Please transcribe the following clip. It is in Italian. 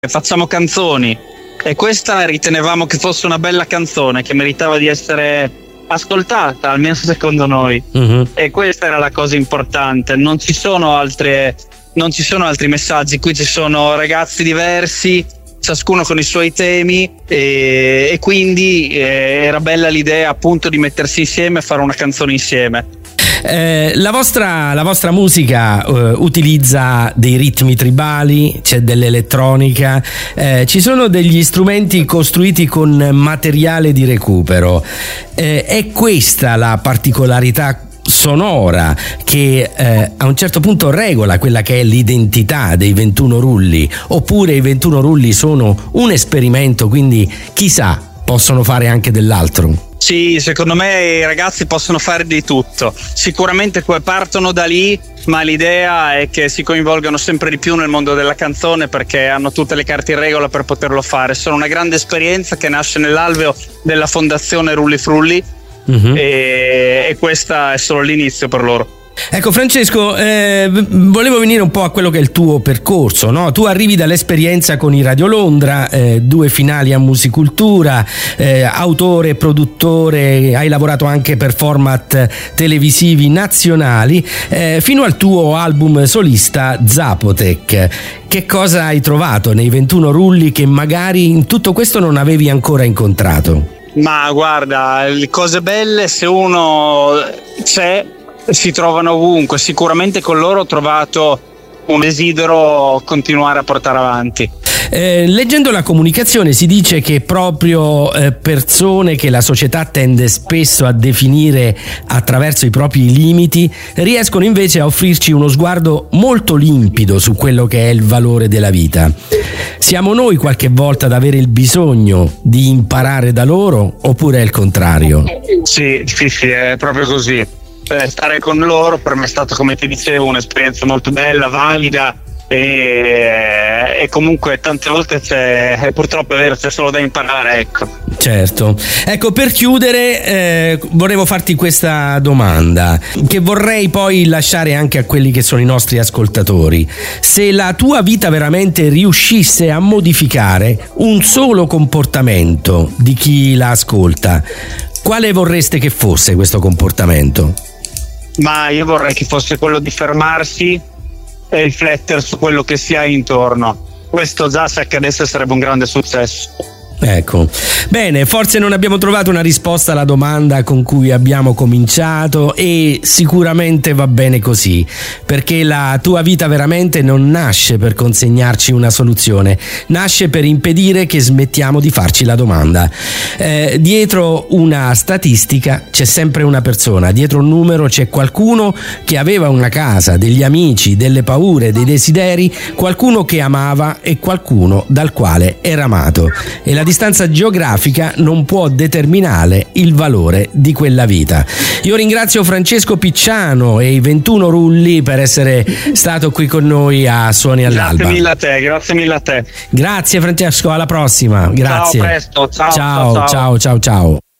facciamo canzoni, e questa ritenevamo che fosse una bella canzone che meritava di essere ascoltata, almeno secondo noi. E questa era la cosa importante. Non ci sono altri messaggi. Qui ci sono ragazzi diversi, ciascuno con i suoi temi, e quindi era bella l'idea appunto di mettersi insieme e fare una canzone insieme. La vostra musica utilizza dei ritmi tribali, c'è dell'elettronica, ci sono degli strumenti costruiti con materiale di recupero. È questa la particolarità sonora che a un certo punto regola quella che è l'identità dei 21 Rulli, oppure i 21 Rulli sono un esperimento, quindi chissà, possono fare anche dell'altro? Sì, secondo me i ragazzi possono fare di tutto. Sicuramente partono da lì, ma l'idea è che si coinvolgano sempre di più nel mondo della canzone, perché hanno tutte le carte in regola per poterlo fare. Sono una grande esperienza che nasce nell'alveo della fondazione Rulli Frulli, e questa è solo l'inizio per loro. Ecco Francesco, volevo venire un po' a quello che è il tuo percorso, no? Tu arrivi dall'esperienza con i Radio Londra, 2 finali a Musicultura, autore, produttore, hai lavorato anche per format televisivi nazionali, fino al tuo album solista Zapotec. Che cosa hai trovato nei 21 Rulli che magari in tutto questo non avevi ancora incontrato? Ma guarda, le cose belle, se uno c'è, si trovano ovunque. Sicuramente con loro ho trovato un desidero continuare a portare avanti. Leggendo la comunicazione si dice che proprio persone che la società tende spesso a definire attraverso i propri limiti riescono invece a offrirci uno sguardo molto limpido su quello che è il valore della vita. Siamo noi qualche volta ad avere il bisogno di imparare da loro, oppure è il contrario? Sì, è proprio così. Stare con loro per me è stato, come ti dicevo, un'esperienza molto bella, valida, e comunque tante volte purtroppo è vero, c'è solo da imparare, ecco. Certo. Ecco, per chiudere volevo farti questa domanda che vorrei poi lasciare anche a quelli che sono i nostri ascoltatori. Se la tua vita veramente riuscisse a modificare un solo comportamento di chi la ascolta, quale vorreste che fosse questo comportamento? Ma io vorrei che fosse quello di fermarsi e riflettere su quello che si ha intorno. Questo già se accadesse sarebbe un grande successo. Ecco, bene, forse non abbiamo trovato una risposta alla domanda con cui abbiamo cominciato, e sicuramente va bene così, perché la tua vita veramente non nasce per consegnarci una soluzione, nasce per impedire che smettiamo di farci la domanda. Dietro una statistica c'è sempre una persona, dietro un numero c'è qualcuno che aveva una casa, degli amici, delle paure, dei desideri, qualcuno che amava e qualcuno dal quale era amato, e la distanza geografica non può determinare il valore di quella vita. Io ringrazio Francesco Picciano e i 21 Rulli per essere stato qui con noi a Suoni all'Alba. Grazie mille a te. Grazie Francesco, alla prossima. Grazie. Ciao, a presto. Ciao.